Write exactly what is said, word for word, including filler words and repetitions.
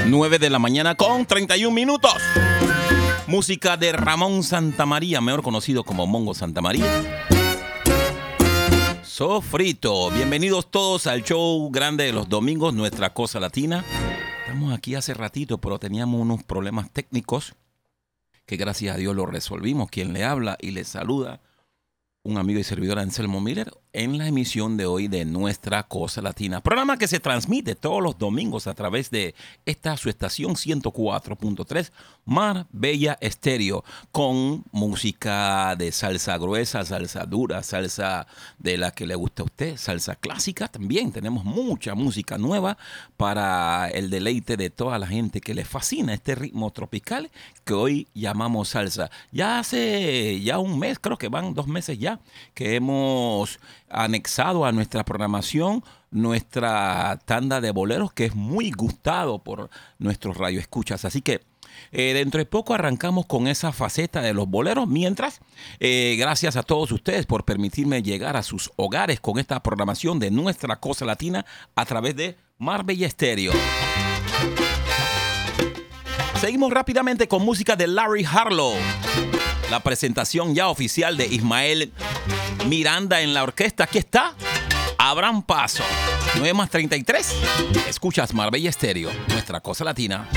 nueve de la mañana con treinta y un minutos. Música de Ramón Santamaría, mejor conocido como Mongo Santamaría. Sofrito. Bienvenidos todos al show grande de los domingos, Nuestra Cosa Latina. Estamos aquí hace ratito, pero teníamos unos problemas técnicos que gracias a Dios los resolvimos. Quien le habla y le saluda, un amigo y servidor, Anselmo Miller, en la emisión de hoy de Nuestra Cosa Latina. Programa que se transmite todos los domingos a través de esta su estación ciento cuatro punto tres, Marbella Estéreo, con música de salsa gruesa, salsa dura, salsa de la que le gusta a usted, salsa clásica también. Tenemos mucha música nueva para el deleite de toda la gente que le fascina este ritmo tropical que hoy llamamos salsa. Ya hace ya un mes, creo que van dos meses ya, que hemos anexado a nuestra programación nuestra tanda de boleros, que es muy gustado por nuestros radioescuchas. Así que eh, dentro de poco arrancamos con esa faceta de los boleros. Mientras, eh, gracias a todos ustedes por permitirme llegar a sus hogares con esta programación de Nuestra Cosa Latina a través de Marbella Estéreo. Seguimos rápidamente con música de Larry Harlow. La presentación ya oficial de Ismael Miranda en la orquesta. Aquí está. Abran paso. nueve más treinta y tres. Escuchas Marbella Estéreo, Nuestra Cosa Latina.